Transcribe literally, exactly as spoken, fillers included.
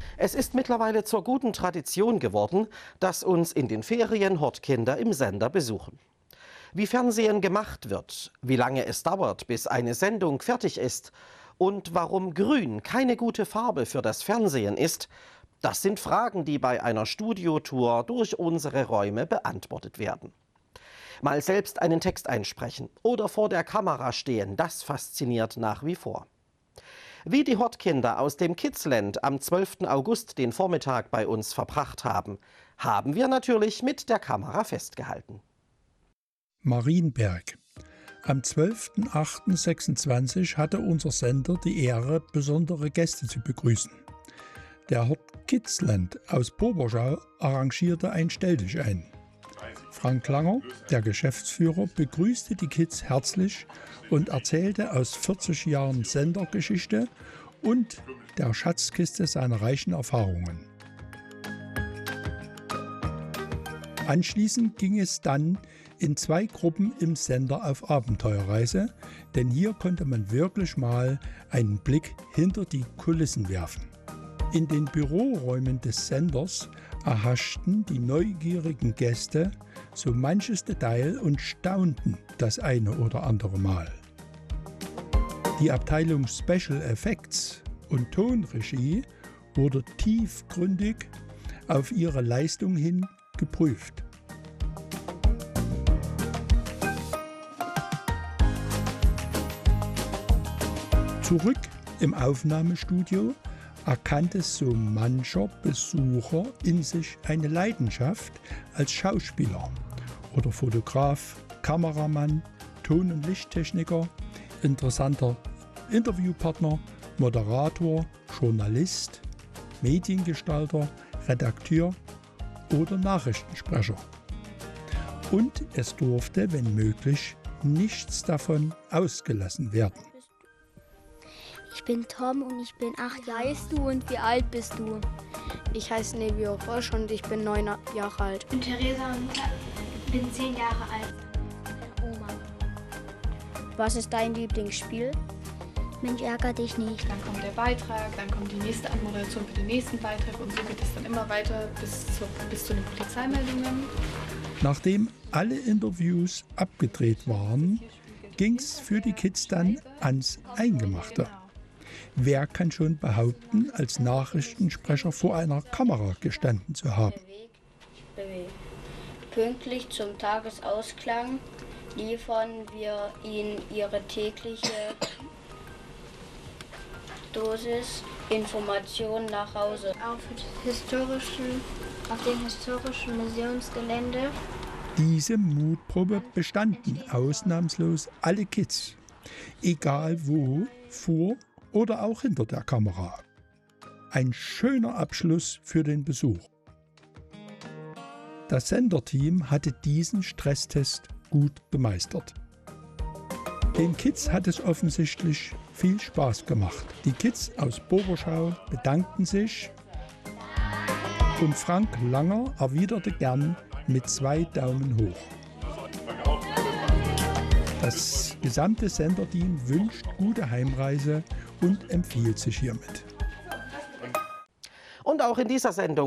Es ist mittlerweile zur guten Tradition geworden, dass uns in den Ferien Hortkinder im Sender besuchen. Wie Fernsehen gemacht wird, wie lange es dauert, bis eine Sendung fertig ist und warum Grün keine gute Farbe für das Fernsehen ist, das sind Fragen, die bei einer Studiotour durch unsere Räume beantwortet werden. Mal selbst einen Text einsprechen oder vor der Kamera stehen, das fasziniert nach wie vor. Wie die Hortkinder aus dem Kidsland am zwölften August den Vormittag bei uns verbracht haben, haben wir natürlich mit der Kamera festgehalten. Marienberg. Am zwölften achten sechsundzwanzig hatte unser Sender die Ehre, besondere Gäste zu begrüßen. Der Hort Kidsland aus Boberschau arrangierte ein Stelldichein. Frank Langer, der Geschäftsführer, begrüßte die Kids herzlich und erzählte aus vierzig Jahren Sendergeschichte und der Schatzkiste seiner reichen Erfahrungen. Anschließend ging es dann in zwei Gruppen im Sender auf Abenteuerreise, denn hier konnte man wirklich mal einen Blick hinter die Kulissen werfen. In den Büroräumen des Senders erhaschten die neugierigen Gäste so manches Detail und staunten das eine oder andere Mal. Die Abteilung Special Effects und Tonregie wurde tiefgründig auf ihre Leistung hin geprüft. Zurück im Aufnahmestudio erkannte so mancher Besucher in sich eine Leidenschaft als Schauspieler oder Fotograf, Kameramann, Ton- und Lichttechniker, interessanter Interviewpartner, Moderator, Journalist, Mediengestalter, Redakteur oder Nachrichtensprecher. Und es durfte, wenn möglich, nichts davon ausgelassen werden. Ich bin Tom und ich bin acht Jahre alt. Wie heißt du und wie alt bist du? Ich heiße Nevio Frosch und ich bin neun Jahre alt. Ich bin Theresa und bin zehn Jahre alt. Oma. Was ist dein Lieblingsspiel? Mensch, ärger dich nicht. Dann kommt der Beitrag, dann kommt die nächste Anmoderation für den nächsten Beitrag und so geht es dann immer weiter bis zu, bis zu den Polizeimeldungen. Nachdem alle Interviews abgedreht waren, ging es für die Kids dann ans Eingemachte. Wer kann schon behaupten, als Nachrichtensprecher vor einer Kamera gestanden zu haben? Pünktlich zum Tagesausklang liefern wir Ihnen Ihre tägliche Dosis Information nach Hause. Auf, historischen, auf dem historischen Museumsgelände. Diese Mutprobe bestanden ausnahmslos alle Kids, egal wo, vor oder auch hinter der Kamera. Ein schöner Abschluss für den Besuch. Das Senderteam hatte diesen Stresstest gut gemeistert. Den Kids hat es offensichtlich viel Spaß gemacht. Die Kids aus Boberschau bedankten sich und Frank Langer erwiderte gern mit zwei Daumen hoch. Das gesamte Senderteam wünscht gute Heimreise und empfiehlt sich hiermit. Und auch in dieser Sendung